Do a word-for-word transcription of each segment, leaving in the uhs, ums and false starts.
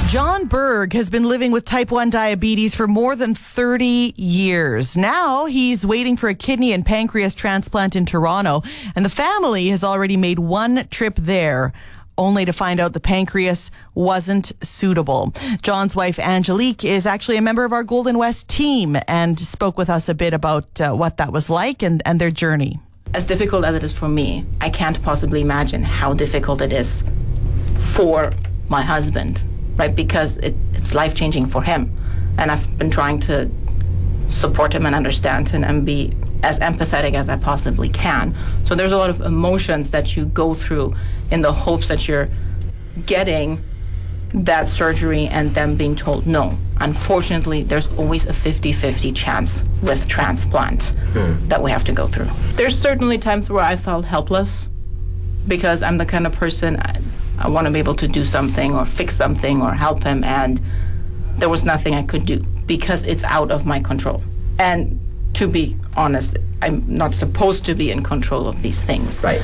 John Berg has been living with type one diabetes for more than thirty years. Now he's waiting for a kidney and pancreas transplant in Toronto, and the family has already made one trip there, only to find out the pancreas wasn't suitable. John's wife, Angelique, is actually a member of our Golden West team and spoke with us a bit about uh, what that was like and, and their journey. As difficult as it is for me, I can't possibly imagine how difficult it is for my husband, right? Because it, it's life-changing for him. And I've been trying to support him and understand him and be as empathetic as I possibly can. So there's a lot of emotions that you go through in the hopes that you're getting that surgery and them being told no. Unfortunately, there's always a fifty-fifty chance with transplant hmm. that we have to go through. There's certainly times where I felt helpless because I'm the kind of person, I, I want to be able to do something or fix something or help him, and there was nothing I could do because it's out of my control. And to be honest, I'm not supposed to be in control of these things. Right.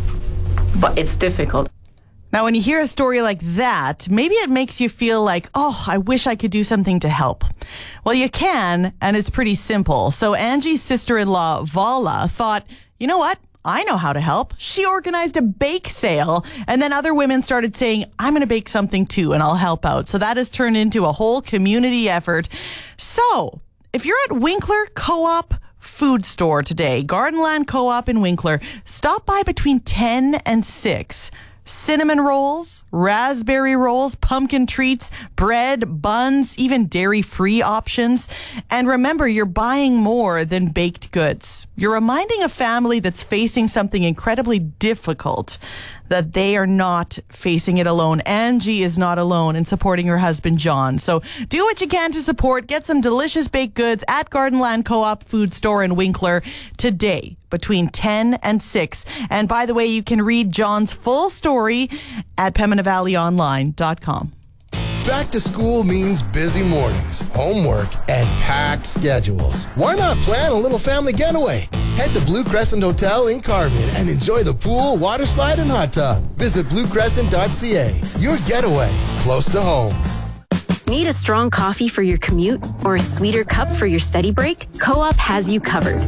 But it's difficult. Now, when you hear a story like that, maybe it makes you feel like, oh, I wish I could do something to help. Well, you can, and it's pretty simple. So Angie's sister-in-law, Vala, thought, you know what? I know how to help. She organized a bake sale, and then other women started saying, I'm going to bake something too, and I'll help out. So that has turned into a whole community effort. So if you're at Winkler Co-op Food Store today, Gardenland Co-op in Winkler, stop by between ten and six. Cinnamon rolls, raspberry rolls, pumpkin treats, bread, buns, even dairy-free options. And remember, you're buying more than baked goods. You're reminding a family that's facing something incredibly difficult that they are not facing it alone. Angie is not alone in supporting her husband, John. So do what you can to support. Get some delicious baked goods at Gardenland Co-op Food Store in Winkler today between ten and six. And by the way, you can read John's full story at Pembina Valley Online dot com. Back to school means busy mornings, homework, and packed schedules. Why not plan a little family getaway? Head to Blue Crescent Hotel in Carmen and enjoy the pool, water slide, and hot tub. Visit blue crescent dot c a. Your getaway, close to home. Need a strong coffee for your commute or a sweeter cup for your study break? Co-op has you covered.